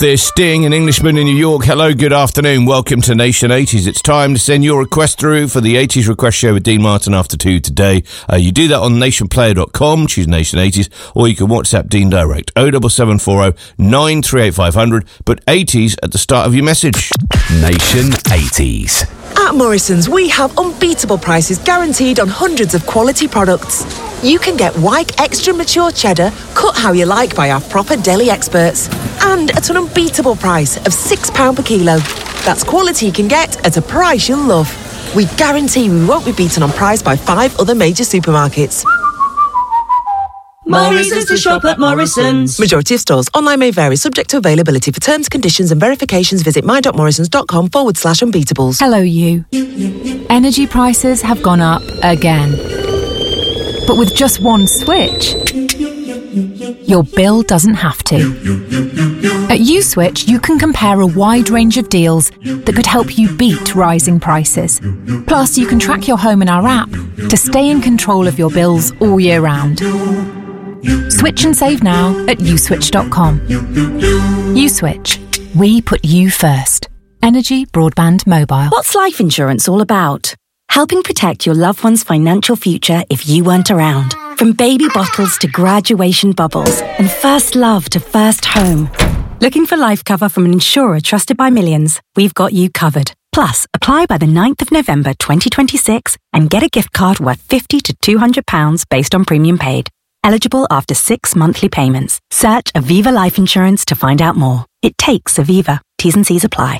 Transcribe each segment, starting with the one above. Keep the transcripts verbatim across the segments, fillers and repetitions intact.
This Sting, an Englishman in New York. Hello, good afternoon. Welcome to Nation eighties. It's time to send your request through for the eighties Request Show with Dean Martin after two today. Uh, you do that on nation player dot com, choose Nation eighties, or you can WhatsApp Dean direct, oh seven seven four oh nine three eight five hundred, but eighties at the start of your message. Nation eighties. At Morrison's, we have unbeatable prices guaranteed on hundreds of quality products. You can get Wyke Extra Mature Cheddar, cut how you like by our proper deli experts. And at an unbeatable price of six pounds per kilo. That's quality you can get at a price you'll love. We guarantee we won't be beaten on price by five other major supermarkets. More reasons to shop at Morrison's. Majority of stores. Online may vary, subject to availability. For terms, conditions and verifications, visit my.morrisons.com forward slash unbeatables. Hello, you. Energy prices have gone up again. But with just one switch, your bill doesn't have to. At USwitch, you can compare a wide range of deals that could help you beat rising prices. Plus, you can track your home in our app to stay in control of your bills all year round. Switch and save now at uswitch dot com. USwitch. We put you first. Energy, broadband, mobile. What's life insurance all about? Helping protect your loved one's financial future if you weren't around. From baby bottles to graduation bubbles and first love to first home. Looking for life cover from an insurer trusted by millions? We've got you covered. Plus, apply by the ninth of November twenty twenty-six and get a gift card worth fifty to two hundred pounds based on premium paid. Eligible after six monthly payments. Search Aviva Life Insurance to find out more. It takes Aviva. T's and C's apply.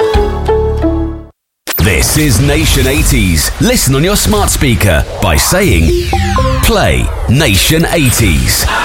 This is Nation eighties. Listen on your smart speaker by saying, play Nation eighties.